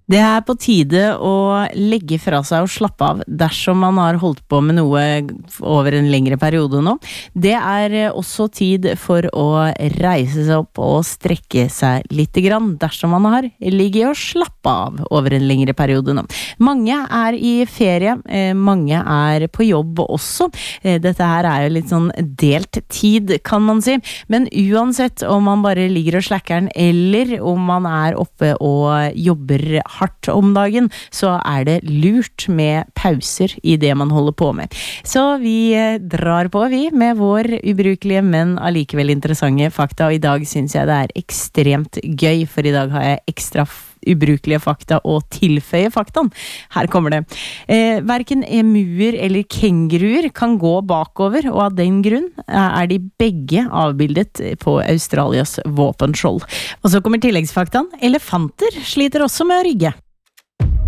Det på tide å legge fra seg og slappe av dersom man har holdt på med noe over en lengre periode nå. Det også tid for å reise seg opp og strekke seg litt grann dersom man har ligget og slappe av over en lengre periode nå. Mange i ferie, mange på jobb også. Dette her jo litt sånn delt tid, kan man si. Men uansett om man bare ligger og slakker den, eller om man oppe og jobber hardt om dagen, så det lurt med pauser i det man holder på med. Så vi drar på vi med vår ubrukelige, men allikevel interessante fakta, og i dag synes jeg det ekstremt gøy, for i dag har jeg ekstra ubrukelige fakta og tilføye faktaen. Her kommer det. Hverken emuer eller kenguruer kan gå bakover, og av den grunn de begge avbildet på Australias våpenskjold. Og så kommer tilleggsfaktaen. Elefanter sliter også med å rygge.